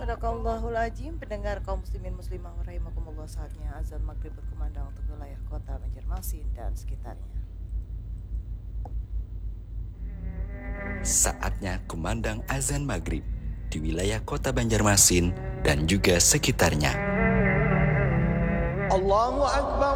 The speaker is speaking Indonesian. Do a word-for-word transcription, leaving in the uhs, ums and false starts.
Sadaqallahul azim. Pendengar kaum muslimin muslimah rahimakumullah, saatnya azan maghrib berkumandang untuk wilayah kota Banjarmasin dan sekitarnya. Saatnya kumandang azan maghrib di wilayah kota Banjarmasin dan juga sekitarnya. Allahu Akbar.